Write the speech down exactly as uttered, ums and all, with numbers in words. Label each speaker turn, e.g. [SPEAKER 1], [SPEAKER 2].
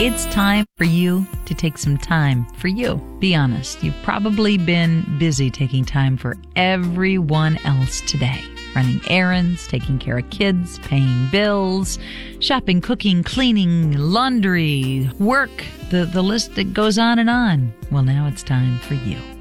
[SPEAKER 1] It's time for you to take some time for you. Be honest, you've probably been busy taking time for everyone else today. Running errands, taking care of kids, paying bills, shopping, cooking, cleaning, laundry, work. The, the list that goes on and on. Well, now it's time for you.